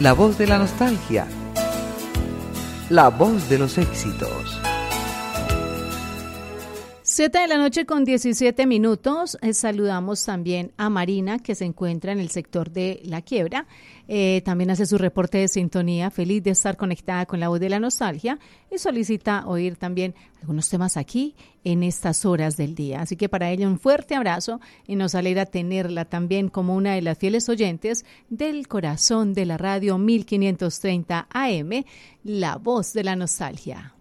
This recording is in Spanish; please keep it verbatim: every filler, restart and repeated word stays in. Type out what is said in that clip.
La voz de la nostalgia. La voz de los éxitos. Siete de la noche con diecisiete minutos. Eh, saludamos también a Marina, que se encuentra en el sector de La Quiebra. Eh, también hace su reporte de sintonía, feliz de estar conectada con la voz de la nostalgia y solicita oír también algunos temas aquí en estas horas del día. Así que para ella un fuerte abrazo y nos alegra tenerla también como una de las fieles oyentes del corazón de la radio mil quinientos treinta A M, la voz de la nostalgia.